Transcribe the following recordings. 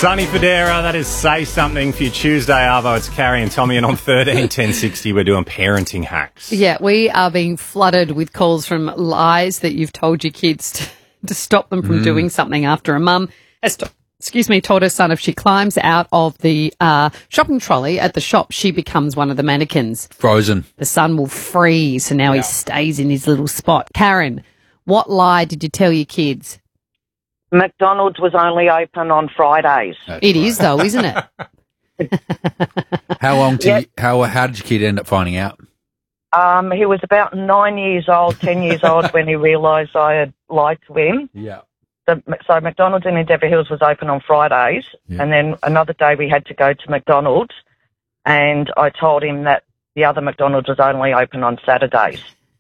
Sonny Fodera, that is Say Something for your Tuesday, Arvo. It's Carrie and Tommy, and on 131060 we're doing parenting hacks. Yeah, we are being flooded with calls from lies that you've told your kids to stop them from doing something after a mum has told her son if she climbs out of the shopping trolley at the shop, she becomes one of the mannequins. Frozen. The son will freeze, so now he stays in his little spot. Karen, what lie did you tell your kids? McDonald's was only open on Fridays. It is, though, isn't it? How did your kid end up finding out? He was about 9 years old, 10 years old when he realised I had lied to him. Yeah. So McDonald's in Endeavour Hills was open on Fridays, and then another day we had to go to McDonald's, and I told him that the other McDonald's was only open on Saturdays.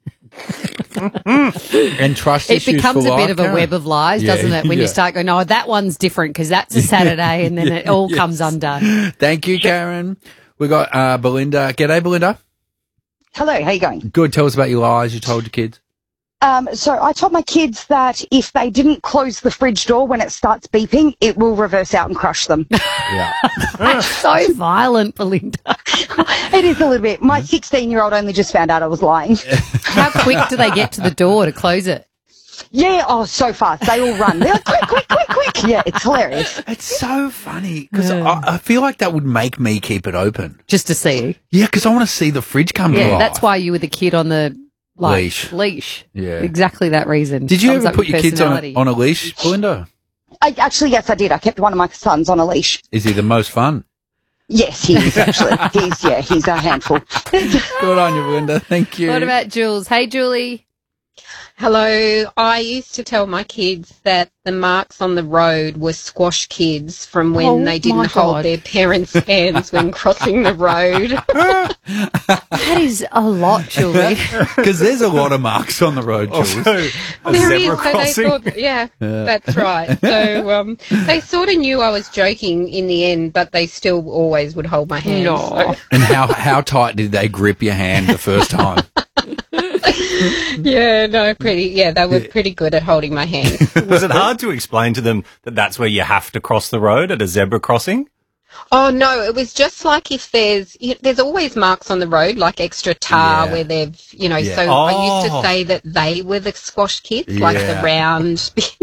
And trust It issues becomes for a bit life, of a Karen. web of lies, doesn't it? When you start going, no, that one's different because that's a Saturday, and then it all comes undone. Thank you, Karen. We got Belinda. G'day, Belinda. Hello, how you going? Good. Tell us about your lies you told your kids. So I told my kids that if they didn't close the fridge door when it starts beeping, it will reverse out and crush them. Yeah. That's so violent, Belinda. It is a little bit. My 16-year-old only just found out I was lying. How quick do they get to the door to close it? Yeah, so fast. They all run. They're like, quick. Yeah, it's hilarious. It's so funny because I feel like that would make me keep it open. Just to see. Yeah, because I want to see the fridge come to Yeah, life. that's why you were the kid on the leash. Yeah. Exactly that reason. Did you Comes ever up put with your kids personality. on a leash, Belinda? Yes, I did. I kept one of my sons on a leash. Is he the most fun? Yes, he is actually. He's a handful. Good on you, Belinda. Thank you. What about Jules? Hey, Julie. Hello. I used to tell my kids that the marks on the road were squash kids from when they didn't hold their parents' hands when crossing the road. That is a lot, Julie. Because there's a lot of marks on the road, Jules. Also, a There is, zebra so they crossing. thought, that's right. So they sort of knew I was joking in the end, but they still always would hold my hand. No. So, And how tight did they grip your hand the first time? they were pretty good at holding my hand. Was it hard to explain to them that that's where you have to cross the road at a zebra crossing? Oh, no, it was just like if there's always marks on the road, like extra tar where they've, so I used to say that they were the squash kids, like the round bits.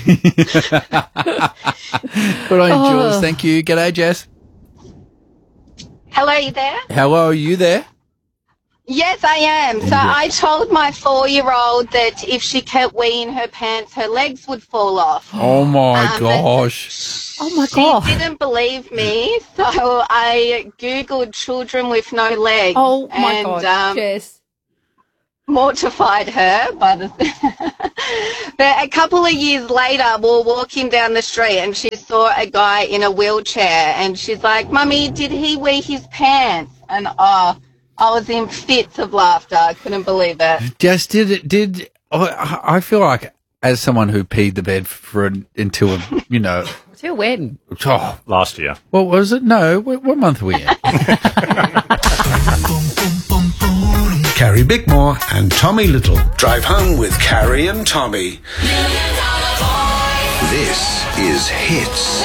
Good on you, Jules. Thank you. G'day, Jess. Hello, you there? Hello, are you there? Yes, I am. So I told my 4-year-old that if she kept weeing her pants, her legs would fall off. Oh, my gosh. Oh, my God. She didn't believe me, so I Googled children with no legs. Oh, my and, God, Jess. mortified her by the But a couple of years later, we were walking down the street and she saw a guy in a wheelchair and she's like, Mummy, did he wee his pants? And I was in fits of laughter. I couldn't believe it. Jess, I feel like as someone who peed the bed until Till when? Last year. What was it? No, what month are we in? Carrie Bickmore and Tommy Little. Drive home with Carrie and Tommy. This is Hits.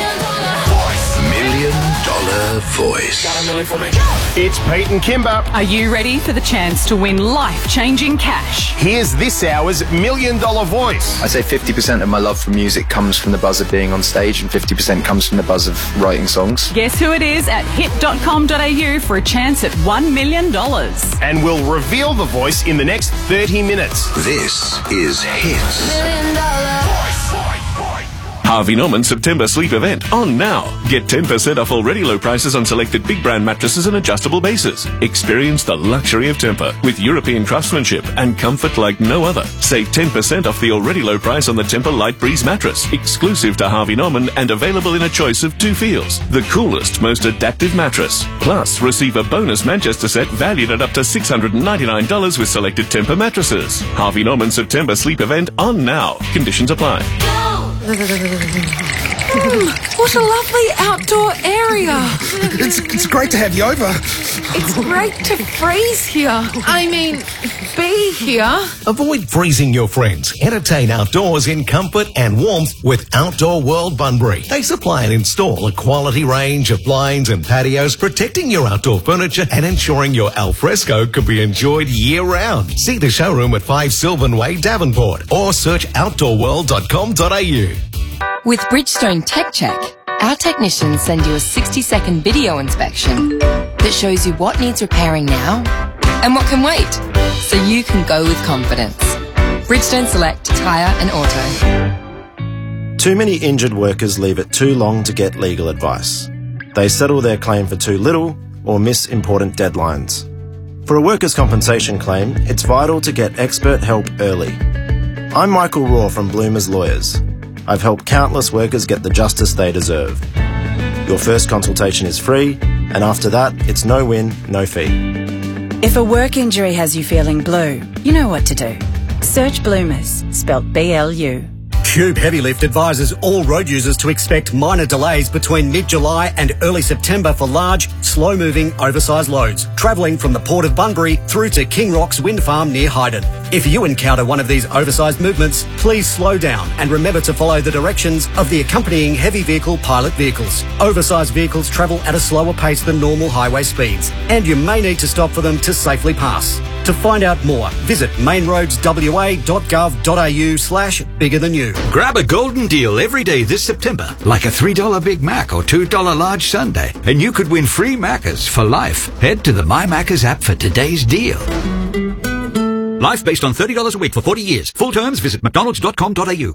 $1 Million Voice. It's Pete and Kimber. Are you ready for the chance to win life-changing cash? Here's this hour's $1 Million Voice. I'd say 50% of my love for music comes from the buzz of being on stage and 50% comes from the buzz of writing songs. Guess who it is at hit.com.au for a chance at $1 million. And we'll reveal the voice in the next 30 minutes. This is Hits. Harvey Norman September sleep event on now. Get 10% off already low prices on selected big brand mattresses and adjustable bases. Experience the luxury of Tempur with European craftsmanship and comfort like no other. Save 10% off the already low price on the Tempur Light Breeze mattress, exclusive to Harvey Norman and available in a choice of 2 feels. The coolest, most adaptive mattress. Plus, receive a bonus Manchester set valued at up to $699 with selected Tempur mattresses. Harvey Norman September sleep event on now. Conditions apply. What a lovely outdoor area. It's great to have you over. It's great to freeze here. I mean, be here. Avoid freezing your friends. Entertain outdoors in comfort and warmth with Outdoor World Bunbury. They supply and install a quality range of blinds and patios, protecting your outdoor furniture and ensuring your alfresco can be enjoyed year-round. See the showroom at 5 Sylvan Way, Davenport, or search outdoorworld.com.au. With Bridgestone Tech Check, our technicians send you a 60-second video inspection that shows you what needs repairing now and what can wait, so you can go with confidence. Bridgestone Select Tyre and Auto. Too many injured workers leave it too long to get legal advice. They settle their claim for too little or miss important deadlines. For a workers' compensation claim, it's vital to get expert help early. I'm Michael Raw from Bloomers Lawyers. I've helped countless workers get the justice they deserve. Your first consultation is free, and after that, it's no win, no fee. If a work injury has you feeling blue, you know what to do. Search Bloomers, spelt B-L-U. Cube Heavy Lift advises all road users to expect minor delays between mid-July and early September for large, slow-moving, oversized loads, travelling from the Port of Bunbury through to King Rocks Wind Farm near Hyden. If you encounter one of these oversized movements, please slow down and remember to follow the directions of the accompanying heavy vehicle pilot vehicles. Oversized vehicles travel at a slower pace than normal highway speeds, and you may need to stop for them to safely pass. To find out more, visit mainroadswa.gov.au/biggerthanyou. Grab a golden deal every day this September, like a $3 Big Mac or $2 large sundae, and you could win free Maccas for life. Head to the My Maccas app for today's deal. Life based on $30 a week for 40 years. Full terms, visit mcdonalds.com.au.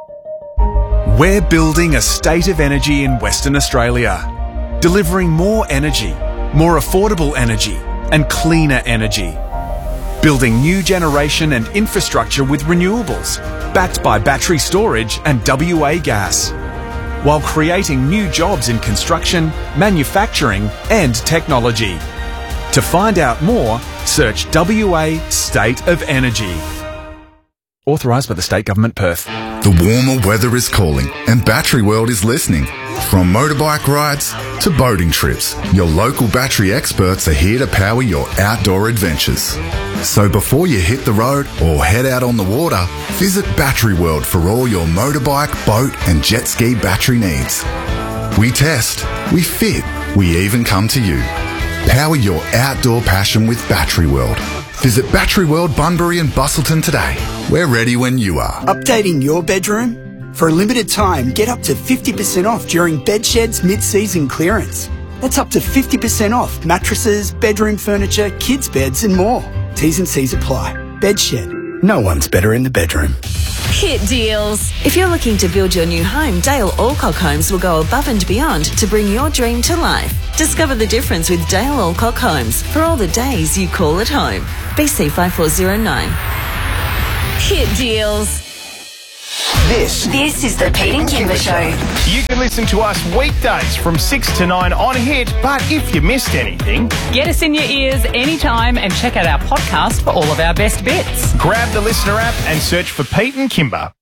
We're building a state of energy in Western Australia, delivering more energy, more affordable energy, and cleaner energy. Building new generation and infrastructure with renewables, backed by battery storage and WA gas, while creating new jobs in construction, manufacturing and technology. To find out more, search WA State of Energy. Authorised by the State Government, Perth. The warmer weather is calling and Battery World is listening. From motorbike rides to boating trips, your local battery experts are here to power your outdoor adventures. So before you hit the road or head out on the water, visit Battery World for all your motorbike, boat and jet ski battery needs. We test, we fit, we even come to you. Power your outdoor passion with Battery World. Visit Battery World Bunbury and Bustleton today. We're ready when you are. Updating your bedroom? For a limited time, get up to 50% off during Bedshed's mid-season clearance. That's up to 50% off mattresses, bedroom furniture, kids' beds and more. T's and C's apply. Bedshed. No one's better in the bedroom. Hit deals. If you're looking to build your new home, Dale Alcock Homes will go above and beyond to bring your dream to life. Discover the difference with Dale Alcock Homes for all the days you call it home. BC 5409. Hit deals. This is the Pete and Kimber Show. You can listen to us weekdays from 6 to 9 on Hit, but if you missed anything, get us in your ears anytime and check out our podcast for all of our best bits. Grab the Listener app and search for Pete and Kimber.